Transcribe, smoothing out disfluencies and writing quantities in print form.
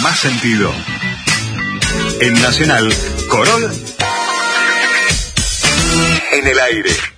más sentido. En Nacional, Corol en el aire.